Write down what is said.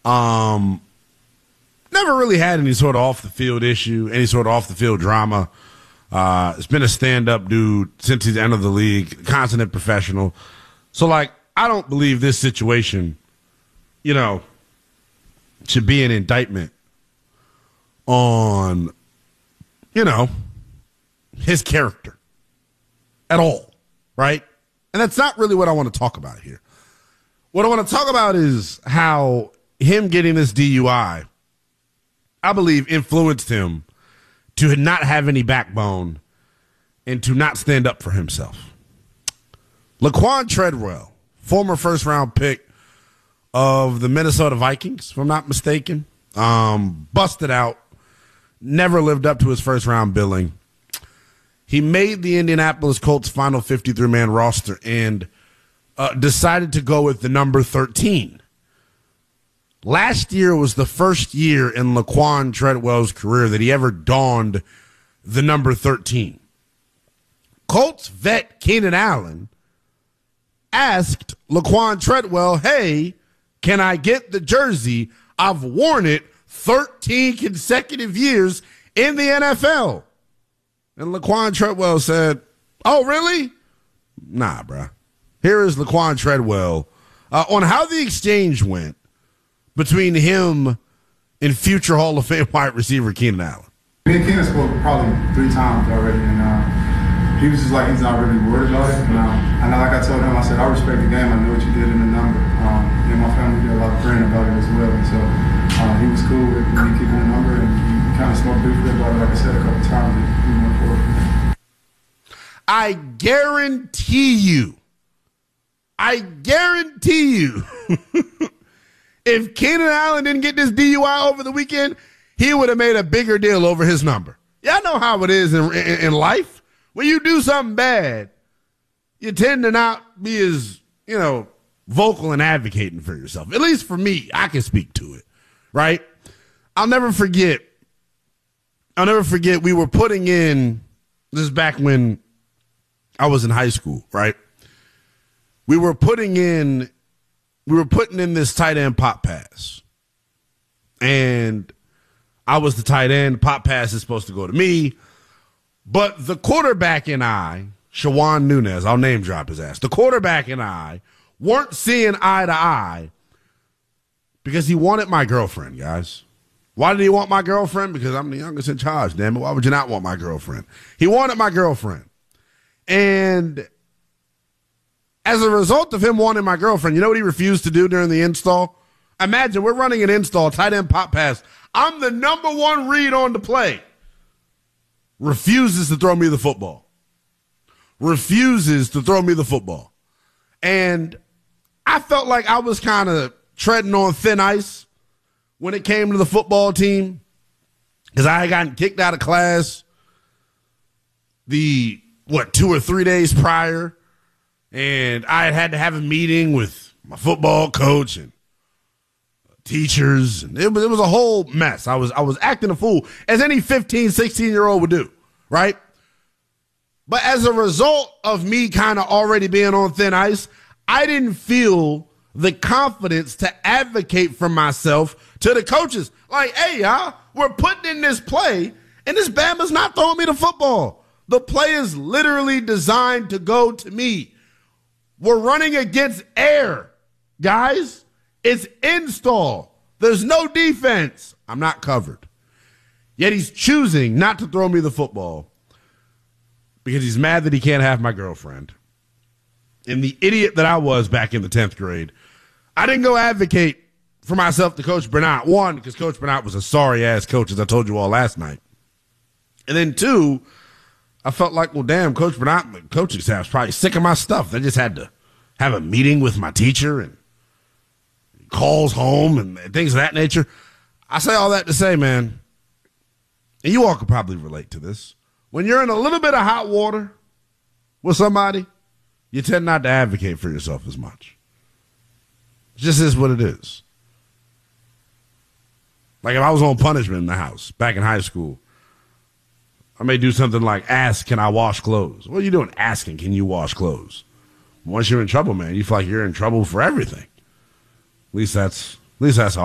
Never really had any sort of off-the-field issue, any sort of off-the-field drama. It's been a stand-up dude since he's entered the league, consummate professional. So, like, I don't believe this situation, should be an indictment on, his character at all, right? And that's not really what I want to talk about here. What I want to talk about is how him getting this DUI, I believe, influenced him to not have any backbone and to not stand up for himself. Laquan Treadwell, former first-round pick of the Minnesota Vikings, if I'm not mistaken, busted out, never lived up to his first-round billing. He made the Indianapolis Colts final 53-man roster and decided to go with the number 13. Last year was the first year in Laquan Treadwell's career that he ever donned the number 13. Colts vet Keenan Allen asked Laquan Treadwell, hey, can I get the jersey? I've worn it 13 consecutive years in the NFL. And Laquan Treadwell said, oh, really? Nah, bruh. Here is Laquan Treadwell on how the exchange went between him and future Hall of Fame wide receiver Keenan Allen. Me and Keenan spoke probably 3 times already, and he was just like, he's not really worried about it. And like I told him, I said, I respect the game. I know what you did in the number. Me and my family did a lot of praying about it as well. And so he was cool with me keeping the number, and he kind of smoked briefly about it, like I said, a couple times. And we went forward from there. I guarantee you, if Keenan Allen didn't get this DUI over the weekend, he would have made a bigger deal over his number. Y'all know how it is in life. When you do something bad, you tend to not be as, vocal and advocating for yourself. At least for me, I can speak to it, right? I'll never forget, we were putting in, this is back when I was in high school, right? We were putting in this tight end pop pass. And I was the tight end. Pop pass is supposed to go to me. But the quarterback and I, Shawan Nunez, I'll name drop his ass. The quarterback and I weren't seeing eye to eye because he wanted my girlfriend, guys. Why did he want my girlfriend? Because I'm the youngest in charge, damn it. Why would you not want my girlfriend? He wanted my girlfriend. And as a result of him wanting my girlfriend, you know what he refused to do during the install? Imagine we're running an install, tight end pop pass. I'm the number 1 read on the play. Refuses to throw me the football. And I felt like I was kind of treading on thin ice when it came to the football team because I had gotten kicked out of class 2 or 3 days prior. And I had to have a meeting with my football coach and teachers. And it was a whole mess. I was acting a fool, as any 15, 16-year-old would do, right? But as a result of me kind of already being on thin ice, I didn't feel the confidence to advocate for myself to the coaches. Like, hey, y'all, we're putting in this play, and this Bama's not throwing me the football. The play is literally designed to go to me. We're running against air, guys. It's install. There's no defense. I'm not covered. Yet he's choosing not to throw me the football because he's mad that he can't have my girlfriend. And the idiot that I was back in the 10th grade, I didn't go advocate for myself to Coach Bernard. 1, because Coach Bernard was a sorry-ass coach, as I told you all last night. And then 2, I felt like, well, damn, Coach Bernard, the coaching staff's probably sick of my stuff. They just had to have a meeting with my teacher and calls home and things of that nature. I say all that to say, man, and you all could probably relate to this. When you're in a little bit of hot water with somebody, you tend not to advocate for yourself as much. It just is what it is. Like if I was on punishment in the house back in high school, I may do something like ask, can I wash clothes? What are you doing asking, can you wash clothes? Once you're in trouble, man, you feel like you're in trouble for everything. At least that's how